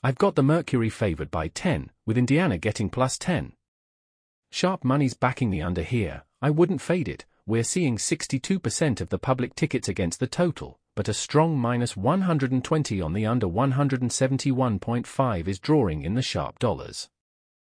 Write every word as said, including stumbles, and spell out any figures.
I've got the Mercury favored by ten, with Indiana getting plus ten. Sharp money's backing the under here. I wouldn't fade it. We're seeing sixty-two percent of the public tickets against the total, but a strong minus one hundred twenty on the under one seventy-one point five is drawing in the sharp dollars.